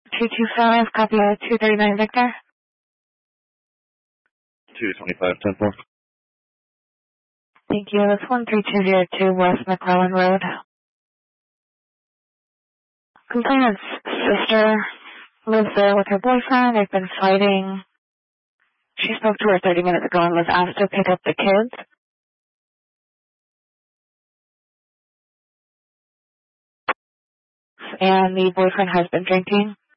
225, copy 239 Victor. 225, 10-4. Thank you. That's 13202 West McClellan Road. Complainant's sister lives there with her boyfriend. They've been fighting. She spoke to her 30 minutes ago and was asked to pick up the kids. And the boyfriend has been drinking.